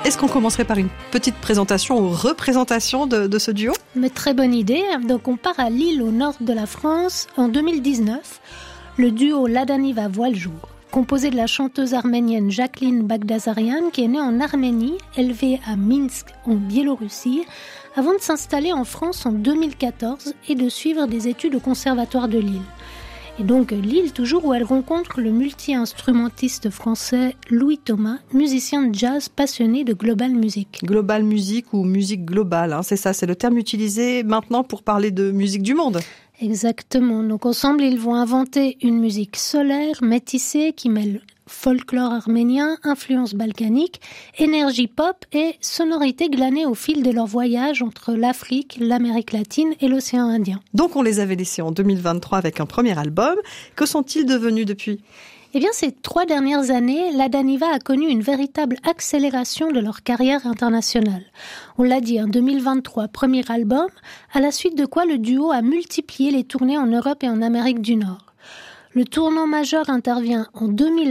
Est-ce qu'on commencerait par une petite présentation ou représentation de ce duo ? Mais très bonne idée. Donc on part à Lille, au nord de la France. En 2019, le duo Ladaniva voit le jour. Composé de la chanteuse arménienne Jacqueline Bagdasaryan, qui est née en Arménie, élevée à Minsk, en Biélorussie, avant de s'installer en France en 2014 et de suivre des études au Conservatoire de Lille. Et donc Lille, toujours, où elle rencontre le multi-instrumentiste français Louis Thomas, musicien de jazz passionné de global music. Global music ou musique globale, c'est ça, c'est le terme utilisé maintenant pour parler de musique du monde. Exactement. Donc ensemble, ils vont inventer une musique solaire, métissée, qui mêle folklore arménien, influence balkanique, énergie pop et sonorité glanée au fil de leur voyage entre l'Afrique, l'Amérique latine et l'océan Indien. Donc on les avait laissés en 2023 avec un premier album. Que sont-ils devenus depuis ? Eh bien, ces 3 dernières années, Ladaniva a connu une véritable accélération de leur carrière internationale. On l'a dit, en 2023, premier album, à la suite de quoi le duo a multiplié les tournées en Europe et en Amérique du Nord. Le tournant majeur intervient en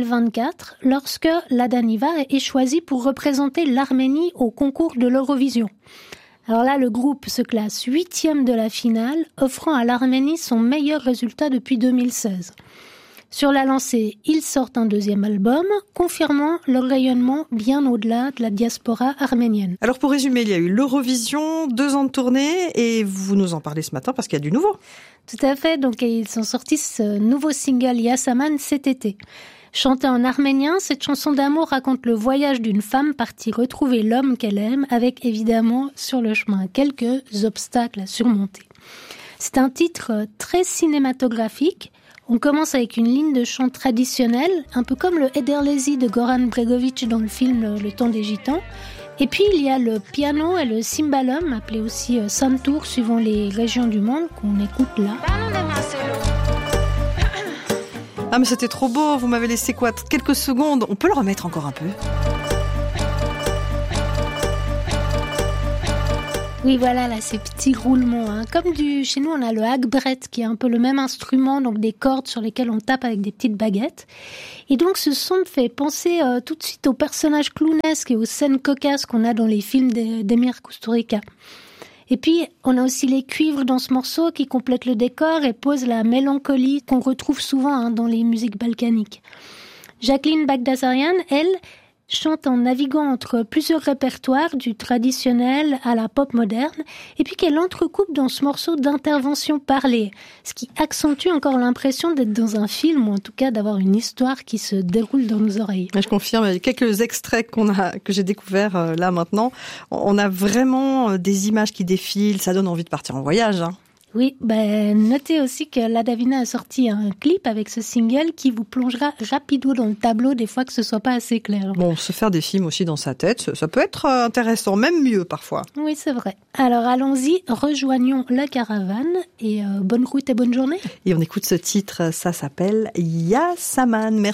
2024 lorsque Ladaniva est choisi pour représenter l'Arménie au concours de l'Eurovision. Alors là, le groupe se classe 8e de la finale, offrant à l'Arménie son meilleur résultat depuis 2016. Sur la lancée, ils sortent un 2e album, confirmant leur rayonnement bien au-delà de la diaspora arménienne. Alors pour résumer, il y a eu l'Eurovision, 2 ans de tournée, et vous nous en parlez ce matin parce qu'il y a du nouveau. Tout à fait, donc ils ont sorti ce nouveau single Yasaman cet été. Chantée en arménien, cette chanson d'amour raconte le voyage d'une femme partie retrouver l'homme qu'elle aime, avec évidemment sur le chemin quelques obstacles à surmonter. C'est un titre très cinématographique. On commence avec une ligne de chant traditionnelle, un peu comme le Ederlezi de Goran Bregović dans le film Le Temps des Gitans. Et puis il y a le piano et le cymbalum, appelé aussi santur suivant les régions du monde, qu'on écoute là. Ah mais c'était trop beau, vous m'avez laissé quoi ? Quelques secondes, on peut le remettre encore un peu ? Oui, voilà, là, ces petits roulements. Comme chez nous, on a le hagbret, qui est un peu le même instrument, donc des cordes sur lesquelles on tape avec des petites baguettes. Et donc, ce son me fait penser tout de suite aux personnages clownesques et aux scènes cocasses qu'on a dans les films d'Emir Kusturica. Et puis, on a aussi les cuivres dans ce morceau qui complètent le décor et posent la mélancolie qu'on retrouve souvent dans les musiques balkaniques. Jacqueline Bagdasaryan, elle, chante en naviguant entre plusieurs répertoires, du traditionnel à la pop moderne, et puis qu'elle entrecoupe dans ce morceau d'intervention parlée, ce qui accentue encore l'impression d'être dans un film, ou en tout cas d'avoir une histoire qui se déroule dans nos oreilles. Je confirme, il y a quelques extraits que j'ai découverts là maintenant. On a vraiment des images qui défilent, ça donne envie de partir en voyage. Oui, notez aussi que Ladaniva a sorti un clip avec ce single qui vous plongera rapido dans le tableau des fois que ce soit pas assez clair. Bon, se faire des films aussi dans sa tête, ça peut être intéressant, même mieux parfois. Oui, c'est vrai. Alors allons-y, rejoignons la caravane et bonne route et bonne journée. Et on écoute ce titre, ça s'appelle Yasaman. Merci.